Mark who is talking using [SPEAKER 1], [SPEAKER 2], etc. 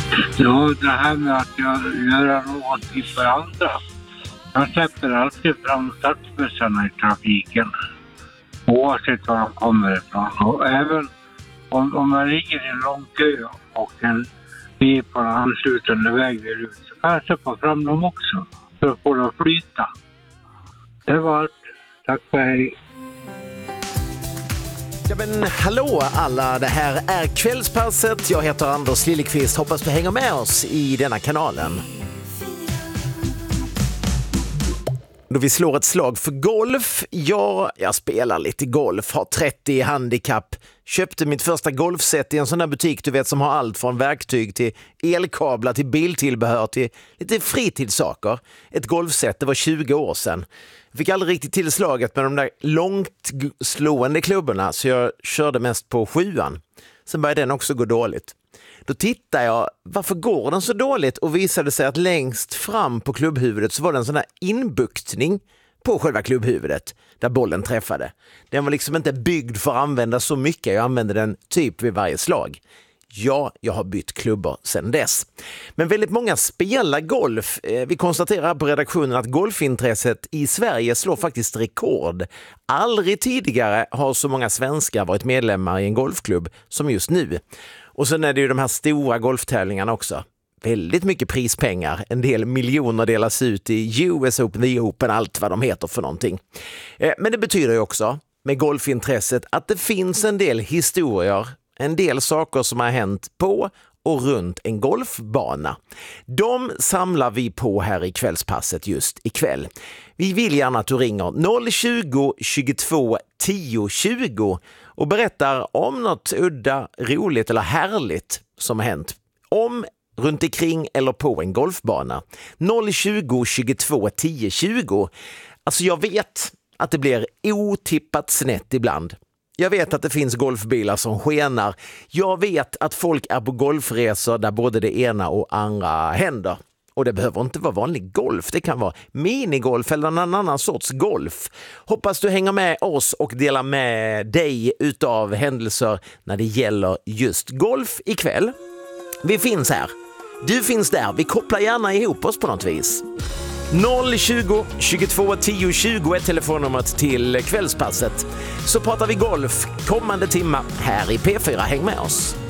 [SPEAKER 1] Ja, det här med att göra någonting för andra. Jag släpper alltid fram stadsbussarna i trafiken. Oavsett var de kommer ifrån. Och även om man ligger i en lång kö och en bil på en anslutande väg vill ut, så kan jag släppa fram dem också. För att få dem att flyta. Det var allt. Tack för hej.
[SPEAKER 2] Ja men hallå alla, det här är Kvällspasset. Jag heter Anders Lillekvist. Hoppas du hänger med oss i denna kanalen. Då vi slår ett slag för golf. Ja, jag spelar lite golf, har 30 i handikapp. Köpte mitt första golfset i en sån där butik du vet som har allt från verktyg till elkablar till biltillbehör till lite fritidssaker. Ett golfset, det var 20 år sedan. Jag fick aldrig riktigt till slaget med de där långt slående klubborna så jag körde mest på 7:an. Sen började den också gå dåligt. Då tittade jag, varför går den så dåligt? Och visade sig att längst fram på klubbhuvudet så var det en sån där inbuktning på själva klubbhuvudet där bollen träffade. Den var liksom inte byggd för att använda så mycket. Jag använde den typ vid varje slag. Ja, jag har bytt klubbor sedan dess. Men väldigt många spelar golf. Vi konstaterar på redaktionen att golfintresset i Sverige slår faktiskt rekord. Aldrig tidigare har så många svenskar varit medlemmar i en golfklubb som just nu. Och sen är det ju de här stora golftävlingarna också. Väldigt mycket prispengar. En del miljoner delas ut i US Open, The Open, allt vad de heter för någonting. Men det betyder ju också med golfintresset att det finns en del historier, en del saker som har hänt på och runt en golfbana. De samlar vi på här i Kvällspasset just ikväll. Vi vill gärna att du ringer 020 22 10 20 och berättar om något udda, roligt eller härligt som har hänt. Om, runt omkring eller på en golfbana. 020 22 10 20. Alltså jag vet att det blir otippat snett ibland. Jag vet att det finns golfbilar som skenar. Jag vet att folk är på golfresor där både det ena och andra händer. Och det behöver inte vara vanlig golf. Det kan vara minigolf eller någon annan sorts golf. Hoppas du hänger med oss och delar med dig utav händelser när det gäller just golf ikväll. Vi finns här. Du finns där. Vi kopplar gärna ihop oss på något vis. 020 22 10 20 är telefonnumret till Kvällspasset. Så pratar vi golf kommande timma här i P4. Häng med oss.